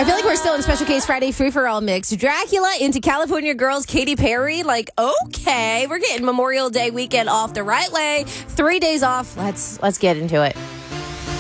I feel like we're still in Special Case Friday free-for-all mix. Dracula into California Girls, Katy Perry. Like, okay, we're getting Memorial Day weekend off the right way. 3 days off. Let's get into it.